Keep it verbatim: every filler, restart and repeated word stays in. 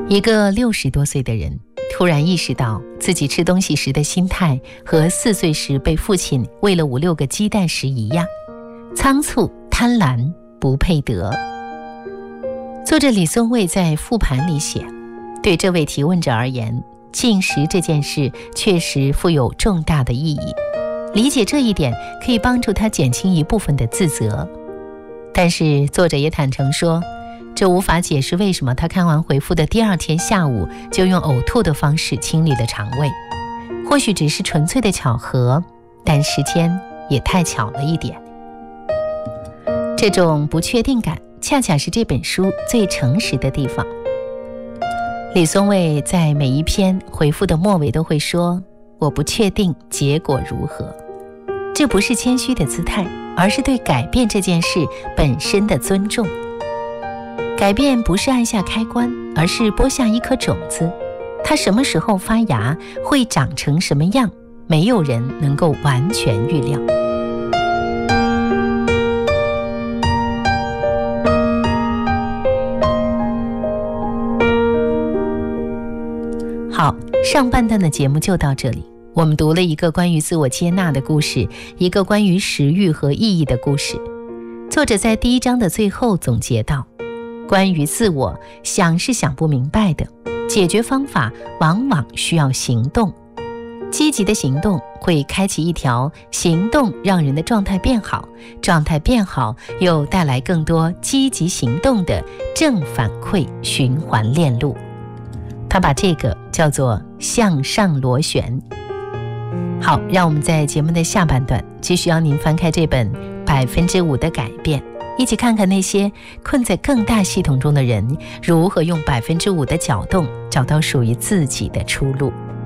一个六十多岁的人突然意识到自己吃东西时的心态和四岁时被父亲喂了五六个鸡蛋时一样，仓促、贪婪，不配得。作者李松蔚在复盘里写，对这位提问者而言，进食这件事确实富有重大的意义，理解这一点可以帮助他减轻一部分的自责。但是作者也坦诚说，这无法解释为什么他看完回复的第二天下午就用呕吐的方式清理了肠胃。或许只是纯粹的巧合，但时间也太巧了一点。这种不确定感恰恰是这本书最诚实的地方。李松蔚在每一篇回复的末尾都会说，我不确定结果如何。这不是谦虚的姿态，而是对改变这件事本身的尊重。改变不是按下开关，而是播下一颗种子，它什么时候发芽，会长成什么样，没有人能够完全预料。好，上半段的节目就到这里。我们读了一个关于自我接纳的故事，一个关于食欲和意义的故事。作者在第一章的最后总结道，关于自我，想是想不明白的，解决方法往往需要行动。积极的行动会开启一条行动让人的状态变好，状态变好又带来更多积极行动的正反馈循环链路。他把这个叫做向上螺旋。好，让我们在节目的下半段继续邀您翻开这本百分之五的改变，一起看看那些困在更大系统中的人如何用百分之五的搅动找到属于自己的出路。